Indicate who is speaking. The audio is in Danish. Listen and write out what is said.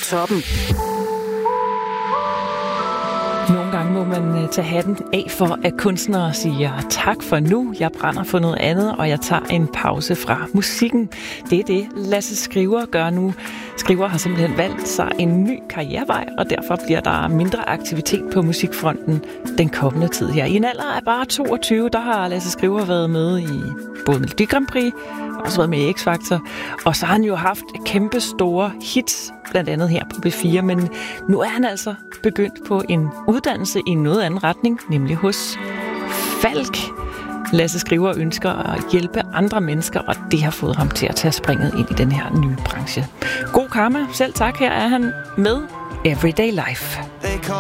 Speaker 1: toppen.
Speaker 2: Nogle gange må man tage hatten af for, at kunstnere siger tak for nu, jeg brænder for noget andet, og jeg tager en pause fra musikken. Det er det, Lasse Skriver gør nu. Skriver har simpelthen valgt sig en ny karrierevej, og derfor bliver der mindre aktivitet på musikfronten den kommende tid her. I en alder af bare 22, der har Lasse Skriver været med i både Melodi Grand Prix, også været med i X-Factor, og så har han jo haft kæmpe store hits, blandt andet her på B4, men nu er han altså begyndt på en uddannelse i en noget anden retning, nemlig hos Falk. Lasse Skriver ønsker at hjælpe andre mennesker, og det har fået ham til at tage springet ind i den her nye branche. God karma, selv tak, her er han med Everyday Life.